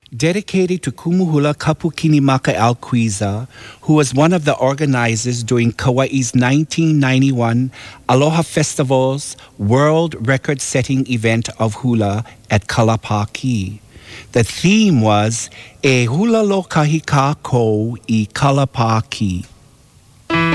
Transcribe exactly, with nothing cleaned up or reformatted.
dedicated to Kumuhula Kapukinimaka Alquiza, who was one of the organizers during Kauai's nineteen ninety-one Aloha Festival's world record-setting event of hula at Kalapaki. The theme was E Hula Lo Kahika Ko I Kalapaki.